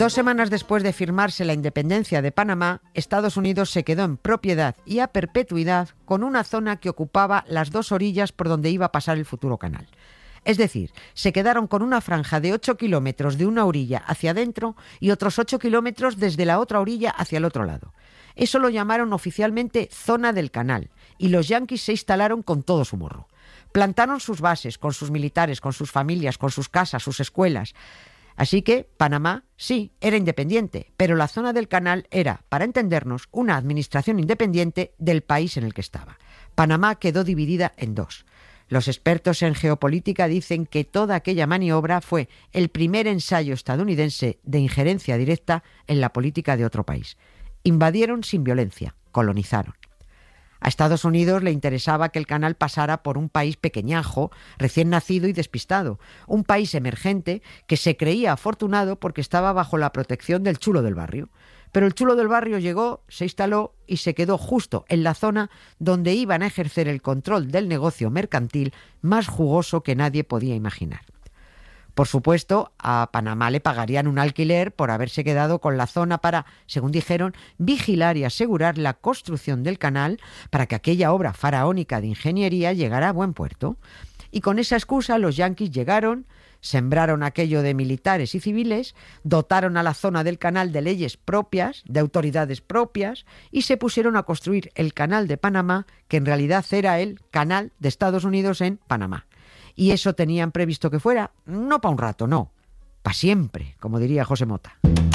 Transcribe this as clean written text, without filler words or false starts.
2 semanas después de firmarse la independencia de Panamá, Estados Unidos se quedó en propiedad y a perpetuidad con una zona que ocupaba las 2 orillas por donde iba a pasar el futuro canal. Es decir, se quedaron con una franja de 8 kilómetros de una orilla hacia adentro y otros 8 kilómetros desde la otra orilla hacia el otro lado. Eso lo llamaron oficialmente Zona del Canal y los yanquis se instalaron con todo su morro. Plantaron sus bases con sus militares, con sus familias, con sus casas, sus escuelas. Así que Panamá, sí, era independiente, pero la zona del canal era, para entendernos, una administración independiente del país en el que estaba. Panamá quedó dividida en 2. Los expertos en geopolítica dicen que toda aquella maniobra fue el primer ensayo estadounidense de injerencia directa en la política de otro país. Invadieron sin violencia, colonizaron. A Estados Unidos le interesaba que el canal pasara por un país pequeñajo, recién nacido y despistado, un país emergente que se creía afortunado porque estaba bajo la protección del chulo del barrio. Pero el chulo del barrio llegó, se instaló y se quedó justo en la zona donde iban a ejercer el control del negocio mercantil más jugoso que nadie podía imaginar. Por supuesto, a Panamá le pagarían un alquiler por haberse quedado con la zona para, según dijeron, vigilar y asegurar la construcción del canal para que aquella obra faraónica de ingeniería llegara a buen puerto. Y con esa excusa los yanquis llegaron, sembraron aquello de militares y civiles, dotaron a la zona del canal de leyes propias, de autoridades propias, y se pusieron a construir el canal de Panamá, que en realidad era el canal de Estados Unidos en Panamá. Y eso tenían previsto que fuera, no para un rato, no, para siempre, como diría José Mota.